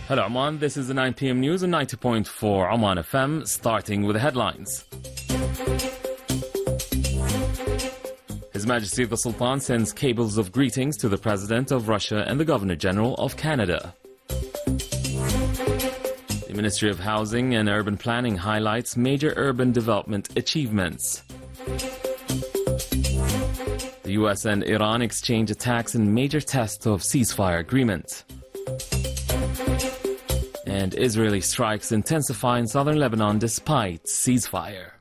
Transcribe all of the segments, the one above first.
Hello Oman, this is the 9 p.m. news on 90.4 Oman FM, starting with the headlines. His Majesty the Sultan sends cables of greetings to the President of Russia and the Governor General of Canada. The Ministry of Housing and Urban Planning highlights major urban development achievements. The US and Iran exchange attacks in major test of ceasefire agreement. And Israeli strikes intensify in southern Lebanon despite ceasefire.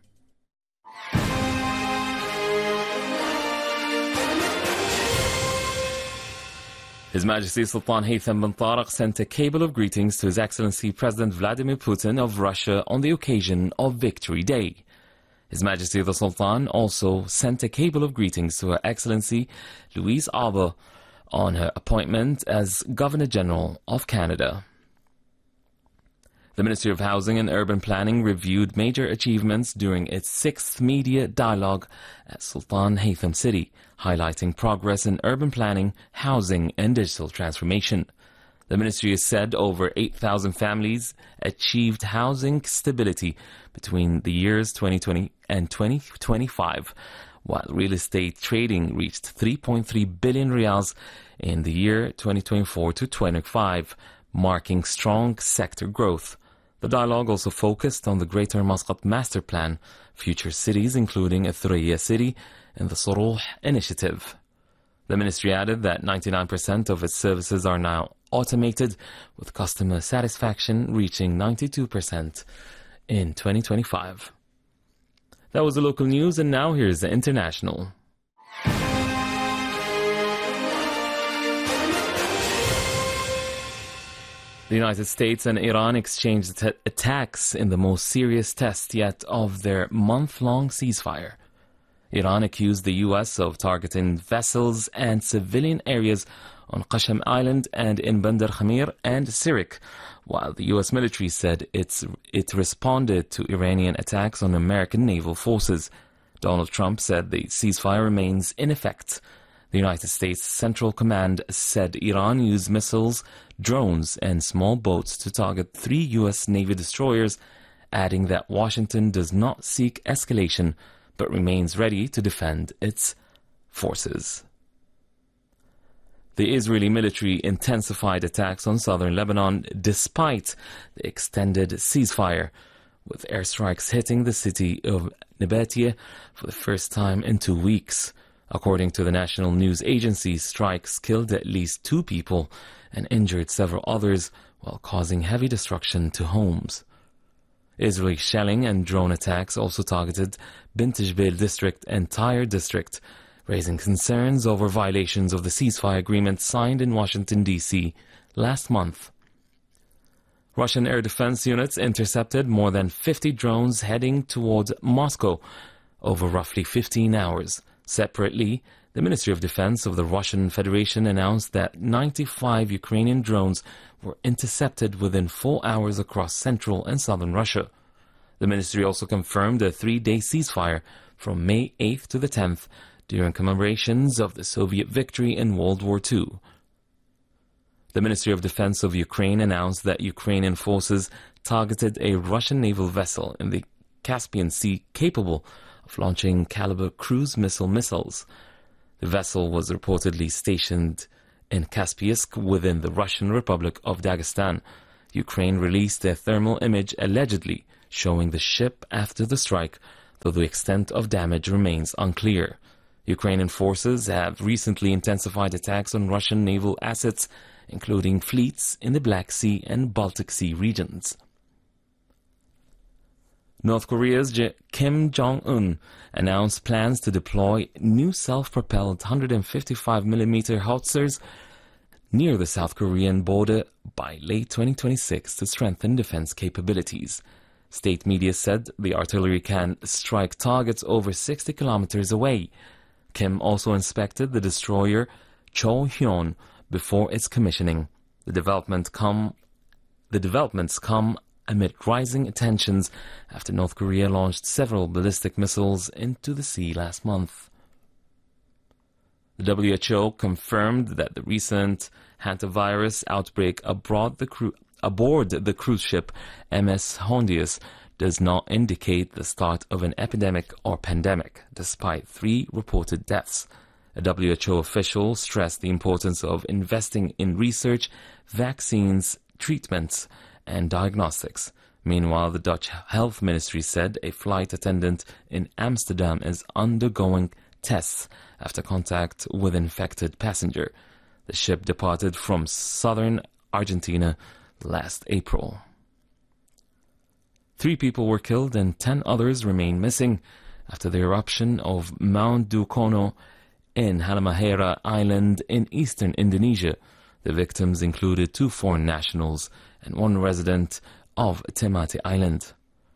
His Majesty Sultan Haytham bin Tariq sent a cable of greetings to His Excellency President Vladimir Putin of Russia on the occasion of Victory Day. His Majesty the Sultan also sent a cable of greetings to Her Excellency Louise Arbour on her appointment as Governor General of Canada. The Ministry of Housing and Urban Planning reviewed major achievements during its 6th media dialogue at Sultan Haytham City, highlighting progress in urban planning, housing and digital transformation. The ministry has said over 8,000 families achieved housing stability between the years 2020 and 2025, while real estate trading reached 3.3 billion riyals in the year 2024 to 25, marking strong sector growth. The dialogue also focused on the Greater Muscat Master Plan, future cities including a Thuraya city and the Suruh initiative. The ministry added that 99% of its services are now automated, with customer satisfaction reaching 92% in 2025. That was the local news, and now here's the international. The United States and Iran exchanged attacks in the most serious test yet of their month-long ceasefire. Iran accused the U.S. of targeting vessels and civilian areas on Qashm Island and in Bandar Khamir and Sirik, while the U.S. military said it responded to Iranian attacks on American naval forces. Donald Trump said the ceasefire remains in effect. The United States Central Command said Iran used missiles, drones, and small boats to target 3 U.S. Navy destroyers, adding that Washington does not seek escalation but remains ready to defend its forces. The Israeli military intensified attacks on southern Lebanon despite the extended ceasefire, with airstrikes hitting the city of Nabatia for the first time in 2 weeks. According to the national news agency, strikes killed at least 2 people and injured several others while causing heavy destruction to homes. Israeli shelling and drone attacks also targeted Bint Jbeil district and Tyre district, raising concerns over violations of the ceasefire agreement signed in Washington, D.C. last month. Russian air defense units intercepted more than 50 drones heading towards Moscow over roughly 15 hours. Separately, the Ministry of Defense of the Russian Federation announced that 95 Ukrainian drones were intercepted within 4 hours across central and southern Russia. The ministry also confirmed a 3-day ceasefire from May 8th to the 10th during commemorations of the Soviet victory in World War II. The Ministry of Defense of Ukraine announced that Ukrainian forces targeted a Russian naval vessel in the Caspian Sea capable of launching Caliber cruise missiles. The vessel was reportedly stationed in Kaspiask within the Russian Republic of Dagestan. Ukraine released a thermal image allegedly showing the ship after the strike, though the extent of damage remains unclear. Ukrainian forces have recently intensified attacks on Russian naval assets, including fleets in the Black Sea and Baltic Sea regions. North Korea's Kim Jong-un announced plans to deploy new self-propelled 155mm howitzers near the South Korean border by late 2026 to strengthen defense capabilities. State media said the artillery can strike targets over 60 kilometers away. Kim also inspected the destroyer Cho Hyun before its commissioning. The developments come amid rising tensions after North Korea launched several ballistic missiles into the sea last month. The WHO confirmed that the recent hantavirus outbreak abroad aboard the cruise ship MS Hondius does not indicate the start of an epidemic or pandemic, despite 3 reported deaths. A WHO official stressed the importance of investing in research, vaccines, treatments, and diagnostics. Meanwhile, the Dutch Health Ministry said a flight attendant in Amsterdam is undergoing tests after contact with infected passenger. The ship departed from southern Argentina last April. 3 people were killed and 10 others remain missing after the eruption of Mount Dukono in Halmahera Island in eastern Indonesia. The victims included 2 foreign nationals and 1 resident of Ternate Island.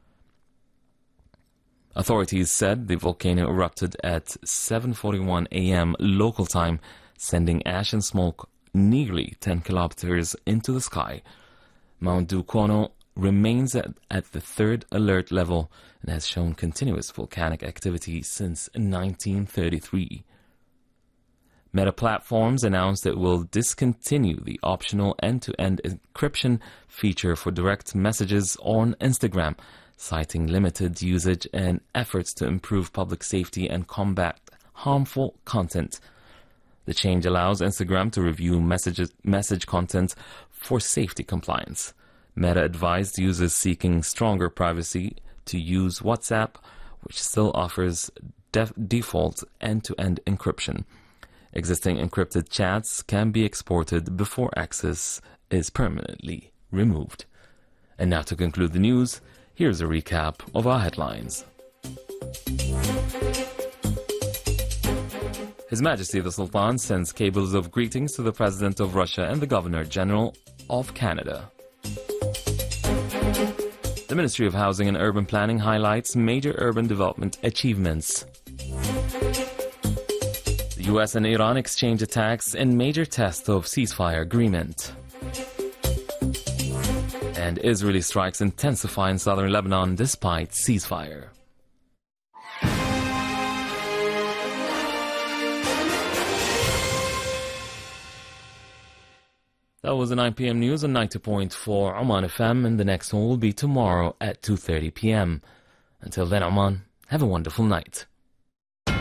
Authorities said the volcano erupted at 7:41 a.m. local time, sending ash and smoke nearly 10 kilometers into the sky. Mount Dukono remains at the 3rd alert level and has shown continuous volcanic activity since 1933. Meta Platforms announced it will discontinue the optional end-to-end encryption feature for direct messages on Instagram, citing limited usage and efforts to improve public safety and combat harmful content. The change allows Instagram to review message content for safety compliance. Meta advised users seeking stronger privacy to use WhatsApp, which still offers default end-to-end encryption. Existing encrypted chats can be exported before access is permanently removed. And now to conclude the news, here's a recap of our headlines. His Majesty the Sultan sends cables of greetings to the President of Russia and the Governor General of Canada. The Ministry of Housing and Urban Planning highlights major urban development achievements. The US and Iran exchange attacks in major test of ceasefire agreement. And Israeli strikes intensify in southern Lebanon despite ceasefire. That was the 9 p.m. news on 90.4 Oman FM, and the next one will be tomorrow at 2:30 p.m. Until then, Oman, have a wonderful night.